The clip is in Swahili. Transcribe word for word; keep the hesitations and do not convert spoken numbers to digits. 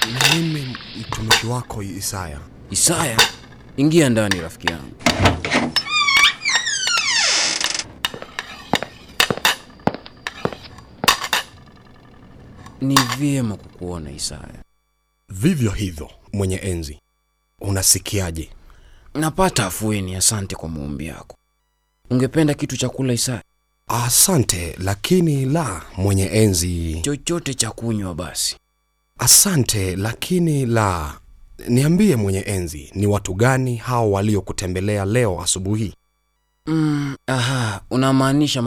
Ni mimi mtumishi wako Isaya. Isaya? Ingia ndani rafiki yangu. Ni vyema kukuona Isaya. Vivyo hivyo mwenye enzi. Unasikiaje? Napata afueni, asante kwa maombi yako. Ungependa kitu cha kula Isaya? Asante, lakini la mwenye enzi. Chochote cha kunywa basi. Asante, lakini la. Niambie mwenye enzi, ni watu gani hao waliokutembelea leo asubuhi? Mm, aha, unamaanisha